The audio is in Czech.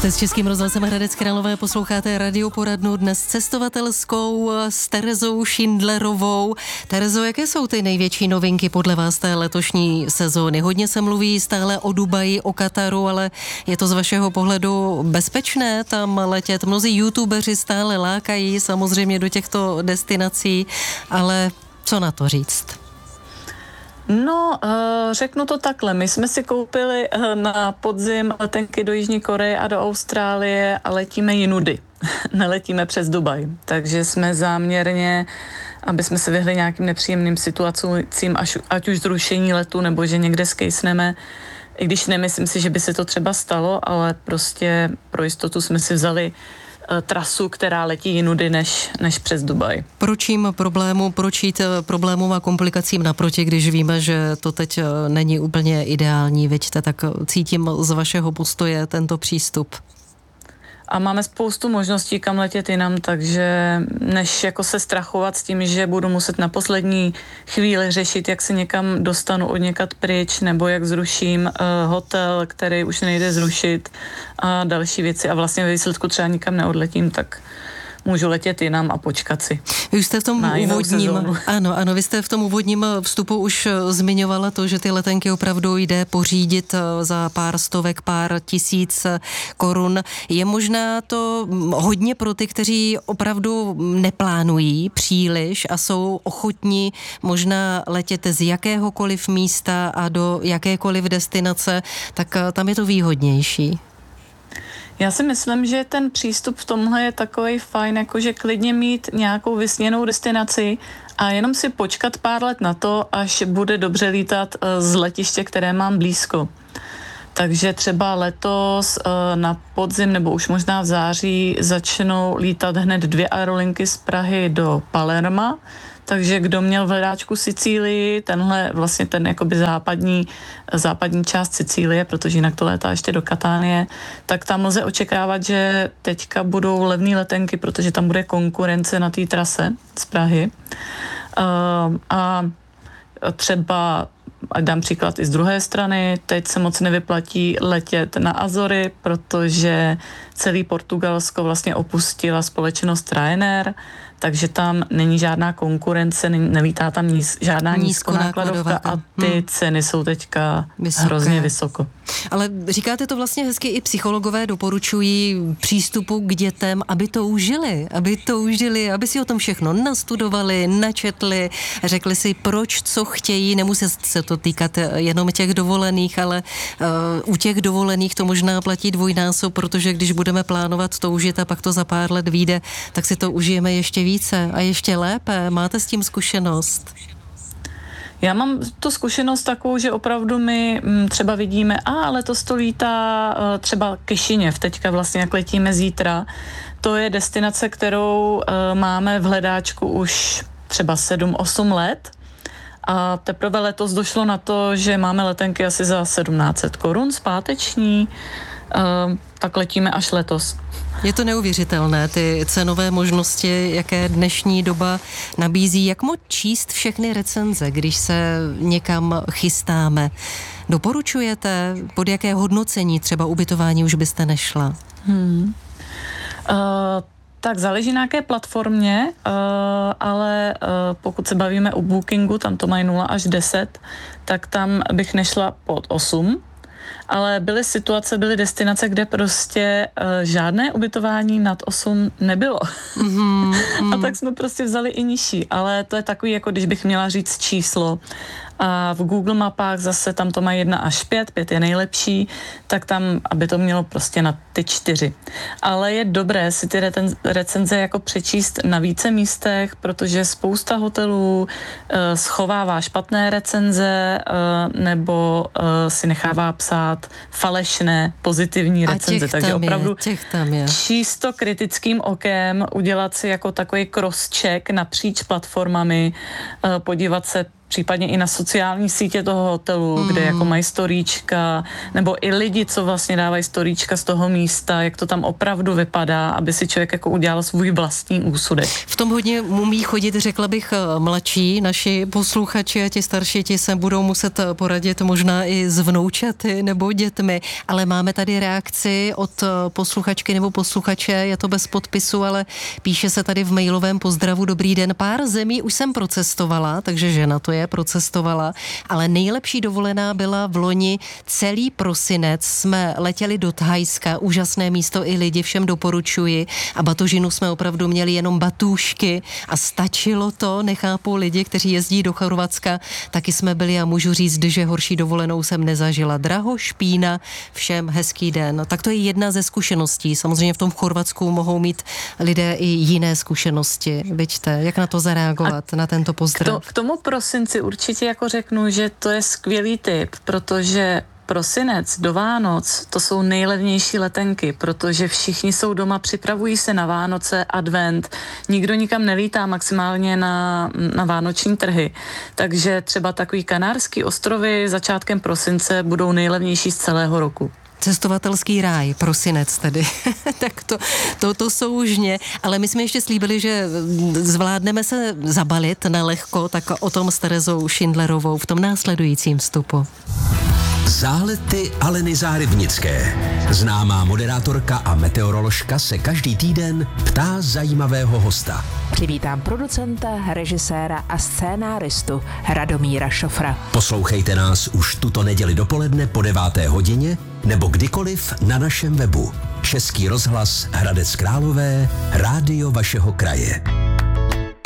Jste s Českým rozhlasem Hradec Králové, posloucháte radioporadnu dnes cestovatelskou s Terezou Šindlerovou. Terezo, jaké jsou ty největší novinky podle vás té letošní sezóny? Hodně se mluví stále o Dubaji, o Kataru, ale je to z vašeho pohledu bezpečné tam letět? Mnozí youtubeři stále lákají samozřejmě do těchto destinací, ale co na to říct? No, řeknu to takhle. My jsme si koupili na podzim letenky do Jižní Koreje a do Austrálie a letíme jinudy. Neletíme přes Dubaj. Takže jsme záměrně, aby jsme se vyhli nějakým nepříjemným situacím, ať už zrušení letu, nebo že někde skejsneme. I když nemyslím si, že by se to třeba stalo, ale prostě pro jistotu jsme si vzali trasu, která letí jinudy než přes Dubaj. Proč jít problémům a komplikacím naproti, když víme, že to teď není úplně ideální, vidíte, tak cítím z vašeho postoje tento přístup. A máme spoustu možností, kam letět jinam, takže než jako se strachovat s tím, že budu muset na poslední chvíli řešit, jak se někam dostanu od někud pryč, nebo jak zruším hotel, který už nejde zrušit a další věci a vlastně ve výsledku třeba nikam neodletím, tak můžu letět jinam a počkat si. Vy jste v tom úvodním, ano, vy jste v tom úvodním vstupu už zmiňovala to, že ty letenky opravdu jde pořídit za pár stovek, pár tisíc korun. Je možná to hodně pro ty, kteří opravdu neplánují příliš a jsou ochotní možná letět z jakéhokoliv místa a do jakékoliv destinace, tak tam je to výhodnější. Já si myslím, že ten přístup v tomhle je takovej fajn, jakože klidně mít nějakou vysněnou destinaci a jenom si počkat pár let na to, až bude dobře lítat z letiště, které mám blízko. Takže třeba letos na podzim nebo už možná v září začnou lítat hned 2 aerolinky z Prahy do Palerma. Takže kdo měl v hledáčku Sicílii, tenhle vlastně ten jakoby západní část Sicílie, protože jinak to létá ještě do Katánie, tak tam lze očekávat, že teďka budou levné letenky, protože tam bude konkurence na té trase z Prahy. A třeba, ať dám příklad i z druhé strany, teď se moc nevyplatí letět na Azory, protože celý Portugalsko vlastně opustila společnost Ryanair, takže tam není žádná konkurence, nelítá tam žádná nízkonákladovka a ty ceny jsou teďka hrozně vysoko. Ale říkáte to vlastně hezky, i psychologové doporučují přístupu k dětem, aby to užili, aby si o tom všechno nastudovali, načetli, řekli si proč, co chtějí, nemusí se to týkat jenom těch dovolených, ale u těch dovolených to možná platí dvojnásob, protože když budeme plánovat toužit a pak to za pár let vyjde, tak si to užijeme ještě více a ještě lépe. Máte s tím zkušenost? Já mám tu zkušenost takovou, že opravdu my třeba vidíme, letos to lítá třeba Kišiněv, teďka vlastně jak letíme zítra. To je destinace, kterou máme v hledáčku už třeba 7-8 let. A teprve letos došlo na to, že máme letenky asi za 1700 korun zpáteční, tak letíme až letos. Je to neuvěřitelné, ty cenové možnosti, jaké dnešní doba nabízí. Jak moc číst všechny recenze, když se někam chystáme? Doporučujete, pod jaké hodnocení třeba ubytování už byste nešla? Tak záleží na jaké platformě, ale pokud se bavíme o Bookingu, tam to mají 0 až 10, tak tam bych nešla pod 8. Ale byly destinace, kde prostě žádné ubytování nad 8 nebylo. A tak jsme prostě vzali i nižší, ale to je takový, jako když bych měla říct číslo. A v Google mapách zase tam to má 1 až 5, 5 je nejlepší, tak tam, aby to mělo prostě na ty 4. Ale je dobré si ty recenze jako přečíst na více místech, protože spousta hotelů schovává špatné recenze nebo si nechává psát falešné pozitivní recenze. Takže opravdu číst to kritickým okem, udělat si jako takový cross-check napříč platformami, podívat se případně i na sociální sítě toho hotelu, kde jako mají storíčka, nebo i lidi, co vlastně dávají storíčka z toho místa, jak to tam opravdu vypadá, aby si člověk jako udělal svůj vlastní úsudek. V tom hodně umí chodit, řekla bych, mladší naši posluchači a ti starší, ti se budou muset poradit možná i s vnoučaty nebo dětmi, ale máme tady reakci od posluchačky nebo posluchače, je to bez podpisu, ale píše se tady v mailovém pozdravu: dobrý den, pár zemí už jsem procestovala, takže žena to je, procestovala, ale nejlepší dovolená byla v loni. Celý prosinec jsme letěli do Thajska, úžasné místo i lidi, všem doporučuji, a batožinu jsme opravdu měli jenom batůžky a stačilo to, nechápu lidi, kteří jezdí do Chorvatska, taky jsme byli a můžu říct, že horší dovolenou jsem nezažila. Draho, špína, všem hezký den. Tak to je jedna ze zkušeností. Samozřejmě v tom Chorvatsku mohou mít lidé i jiné zkušenosti. Vidíte, jak na to zareagovat, na tento pozdrav? K tomu prosinci určitě jako řeknu, že to je skvělý tip, protože prosinec do Vánoc, to jsou nejlevnější letenky, protože všichni jsou doma, připravují se na Vánoce, advent, nikdo nikam nelítá, maximálně na vánoční trhy. Takže třeba takový Kanárský ostrovy začátkem prosince budou nejlevnější z celého roku. Cestovatelský ráj, prosinec tedy. Tak to soužně, ale my jsme ještě slíbili, že zvládneme se zabalit na lehko, tak o tom s Terezou Šindlerovou v tom následujícím vstupu. Zálety Aleny Zárybnické. Známá moderátorka a meteoroložka se každý týden ptá zajímavého hosta. Přivítám producenta, režiséra a scénáristu Radomíra Šofra. Poslouchejte nás už tuto neděli dopoledne po 9. hodině nebo kdykoliv na našem webu. Český rozhlas Hradec Králové, rádio vašeho kraje.